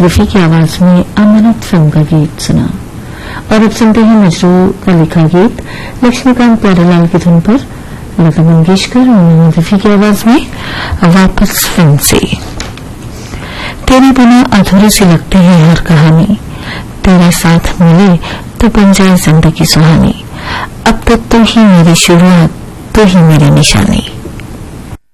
मोहम्मद रफी की आवाज में अमानत फिल्म का गीत सुना। और अब सुनते हैं मजरू का लिखा गीत लक्ष्मीकांत प्यारेलाल की धुन पर लता मंगेशकर और मोहम्मद रफी की आवाज में वापस फिल्म से। तेरे बिना अधूरी सी लगती है हर कहानी, तेरा साथ मिले तो बन जाए जिंदगी सुहानी, अब तक तो ही मेरी शुरुआत, तो ही मेरी निशानी।